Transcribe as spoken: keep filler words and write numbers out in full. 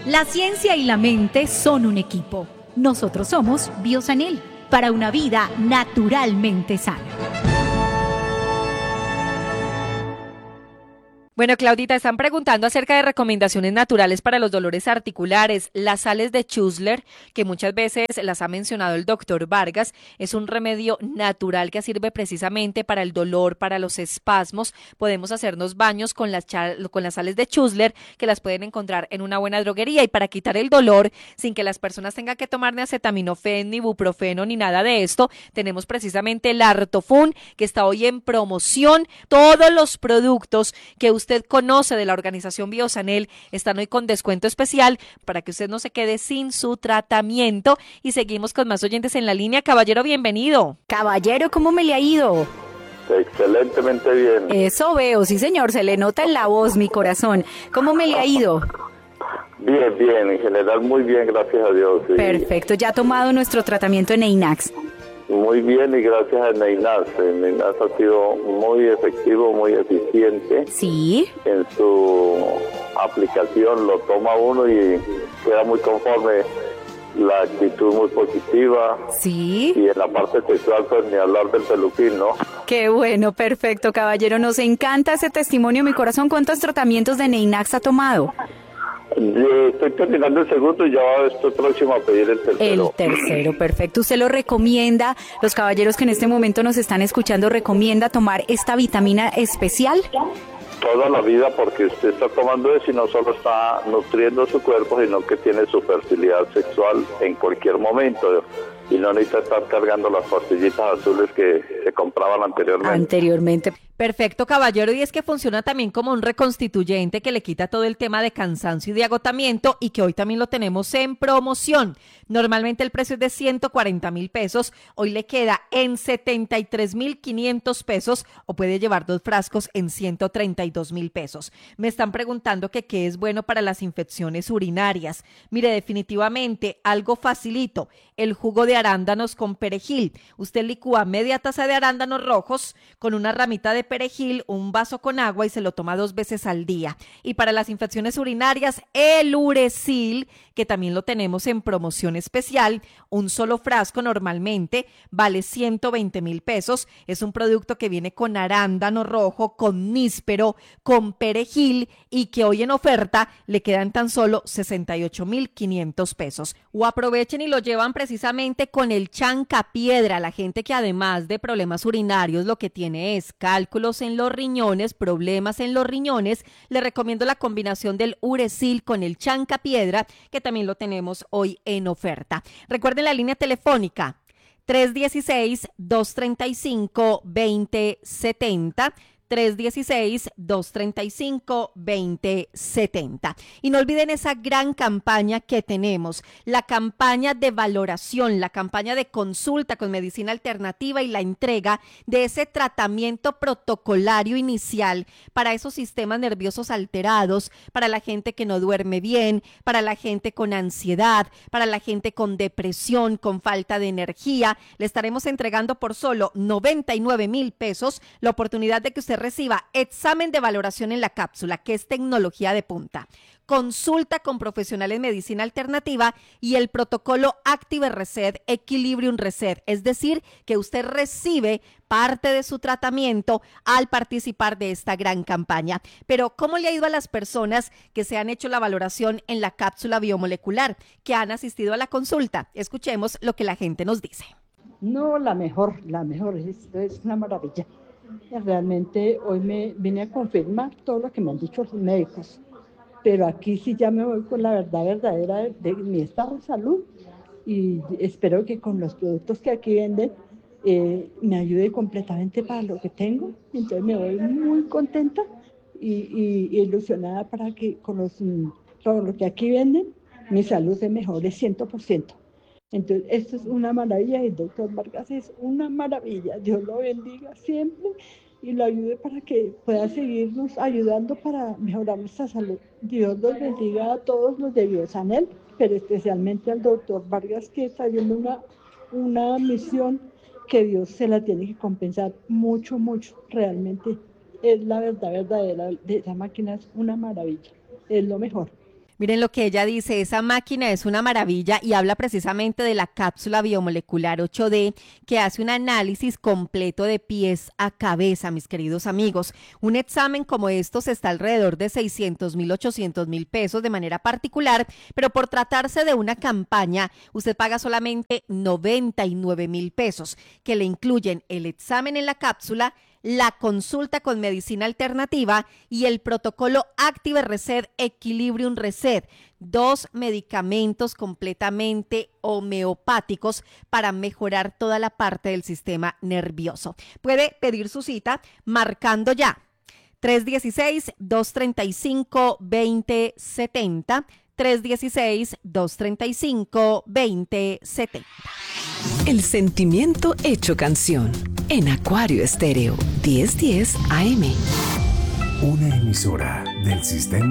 La ciencia y la mente son un equipo. Nosotros somos Biosanel, para una vida naturalmente sana. Bueno, Claudita, están preguntando acerca de recomendaciones naturales para los dolores articulares. Las sales de Schussler, que muchas veces las ha mencionado el doctor Vargas, es un remedio natural que sirve precisamente para el dolor, para los espasmos. Podemos hacernos baños con las, con las sales de Schussler, que las pueden encontrar en una buena droguería. Y para quitar el dolor, sin que las personas tengan que tomar ni acetaminofén, ni ibuprofeno, ni nada de esto, tenemos precisamente el Artofun, que está hoy en promoción. Todos los productos que usted usted conoce de la organización Biosanel están hoy con descuento especial para que usted no se quede sin su tratamiento. Y seguimos con más oyentes en la línea. Caballero, bienvenido. Caballero, ¿cómo me le ha ido? Excelentemente bien. Eso veo, sí señor, se le nota en la voz, mi corazón. ¿Cómo me le ha ido? Bien, bien, en general muy bien, gracias a Dios. Sí. Perfecto, ¿ya ha tomado nuestro tratamiento en Neinax? Muy bien y gracias a Neinax. Neinax ha sido muy efectivo, muy eficiente. Sí. En su aplicación lo toma uno y queda muy conforme, la actitud muy positiva. Sí. Y en la parte sexual, pues ni hablar del peluquín, ¿no? Qué bueno, perfecto, caballero. Nos encanta ese testimonio, mi corazón. ¿Cuántos tratamientos de Neinax ha tomado? Yo estoy terminando el segundo y ya estoy próximo a pedir el tercero. El tercero, perfecto. ¿Usted lo recomienda? Los caballeros que en este momento nos están escuchando, ¿recomienda tomar esta vitamina especial? Toda la vida, porque usted está tomando eso y no solo está nutriendo su cuerpo, sino que tiene su fertilidad sexual en cualquier momento. Y no necesita estar cargando las pastillitas azules que se compraban anteriormente. Anteriormente. Perfecto, caballero, y es que funciona también como un reconstituyente que le quita todo el tema de cansancio y de agotamiento, y que hoy también lo tenemos en promoción. Normalmente el precio es de ciento cuarenta mil pesos, hoy le queda en setenta y tres mil quinientos pesos, o puede llevar dos frascos en ciento treinta y dos mil pesos. Me están preguntando que qué es bueno para las infecciones urinarias. Mire, definitivamente algo facilito, el jugo de arándanos con perejil. Usted licúa media taza de arándanos rojos con una ramita de perejil, un vaso con agua y se lo toma dos veces al día. Y para las infecciones urinarias, el Uresil, que también lo tenemos en promoción especial, un solo frasco normalmente vale ciento veinte mil pesos. Es un producto que viene con arándano rojo, con níspero, con perejil, y que hoy en oferta le quedan tan solo sesenta y ocho mil quinientos pesos. O aprovechen y lo llevan precisamente con el chancapiedra. La gente que además de problemas urinarios lo que tiene es cálculos en los riñones, problemas en los riñones, le recomiendo la combinación del Uresil con el chancapiedra, que también lo tenemos hoy en oferta. Recuerden la línea telefónica tres uno seis, dos tres cinco, dos cero siete cero, tres uno seis, dos tres cinco, dos cero siete cero. Y no olviden esa gran campaña que tenemos, la campaña de valoración, la campaña de consulta con medicina alternativa y la entrega de ese tratamiento protocolario inicial para esos sistemas nerviosos alterados, para la gente que no duerme bien, para la gente con ansiedad, para la gente con depresión, con falta de energía. Le estaremos entregando por solo noventa y nueve mil pesos la oportunidad de que usted reciba examen de valoración en la cápsula, que es tecnología de punta, consulta con profesional en medicina alternativa y el protocolo Active Reset Equilibrium Reset, es decir, que usted recibe parte de su tratamiento al participar de esta gran campaña. Pero ¿cómo le ha ido a las personas que se han hecho la valoración en la cápsula biomolecular, que han asistido a la consulta? Escuchemos lo que la gente nos dice. No, la mejor, la mejor, esto es una maravilla. Realmente hoy me vine a confirmar todo lo que me han dicho los médicos, pero aquí sí ya me voy con la verdad verdadera de, de mi estado de salud, y espero que con los productos que aquí venden eh, me ayude completamente para lo que tengo. Entonces me voy muy contenta y, y, y ilusionada para que con los, todo lo que aquí venden mi salud se mejore cien por ciento. Entonces, esto es una maravilla y el doctor Vargas es una maravilla. Dios lo bendiga siempre y lo ayude para que pueda seguirnos ayudando para mejorar nuestra salud. Dios los bendiga a todos los de Biosanel, pero especialmente al doctor Vargas, que está haciendo una, una misión que Dios se la tiene que compensar mucho, mucho. Realmente es la verdad verdadera de esa máquina, es una maravilla, es lo mejor. Miren lo que ella dice, esa máquina es una maravilla y habla precisamente de la cápsula biomolecular ocho D que hace un análisis completo de pies a cabeza, mis queridos amigos. Un examen como estos está alrededor de seiscientos mil, ochocientos mil pesos de manera particular, pero por tratarse de una campaña, usted paga solamente noventa y nueve mil pesos, que le incluyen el examen en la cápsula, la consulta con medicina alternativa y el protocolo Active Reset Equilibrium Reset, dos medicamentos completamente homeopáticos para mejorar toda la parte del sistema nervioso. Puede pedir su cita marcando ya tres uno seis, dos tres cinco, dos cero siete cero, tres uno seis, dos tres cinco, dos cero siete cero. El sentimiento hecho canción en Acuario Estéreo diez diez A M. Una emisora del sistema